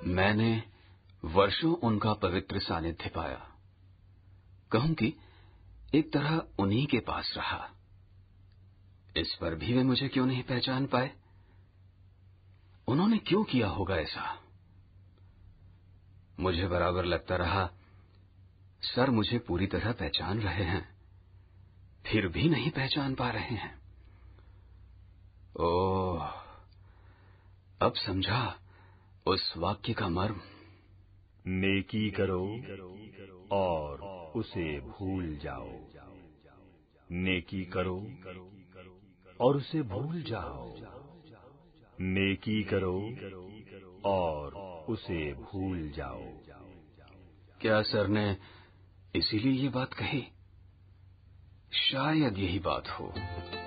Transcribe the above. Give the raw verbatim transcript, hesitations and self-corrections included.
मैंने वर्षों उनका पवित्र सानिध्य पाया। कहूं कि एक तरह उन्हीं के पास रहा। इस पर भी वे मुझे क्यों नहीं पहचान पाए? उन्होंने क्यों किया होगा ऐसा? मुझे बराबर लगता रहा सर मुझे पूरी तरह पहचान रहे हैं, फिर भी नहीं पहचान पा रहे हैं। ओह, अब समझा उस वाक्य का मर्म। नेकी करो और उसे भूल जाओ। नेकी करो और उसे भूल जाओ। नेकी करो और उसे भूल जाओ। क्या सर ने इसीलिए ये बात कही? शायद यही बात हो।